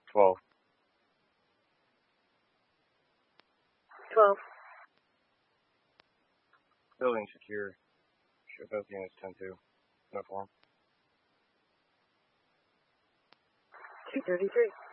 12. 12. Building secure. Show both units 10-2. No form. 233.